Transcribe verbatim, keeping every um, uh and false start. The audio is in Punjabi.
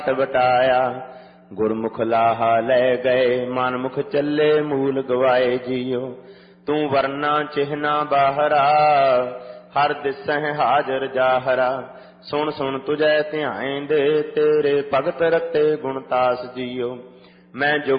ਬਟਾਇਆ। ਗੁਰਮੁਖ ਲਾਹਾ ਲੈ ਗਏ, ਮਨਮੁਖ ਚੱਲੇ ਮੂਲ ਗਵਾਏ ਜੀਓ। ਤੂੰ ਵਰਨਾ ਚਿਹਨਾ ਬਾਹਰਾ, ਹਰ ਦਿਸਹਿ ਹਾਜ਼ਰ ਜਾਹਰਾ। ਸੁਣ ਸੁਣ ਤੁਝੈ ਧਿਆਏਂਦੇ, ਤੇਰੇ ਭਗਤ ਰਤੇ ਗੁਣਤਾਸ ਜੀਓ। ਮੈਂ ਜੁਗ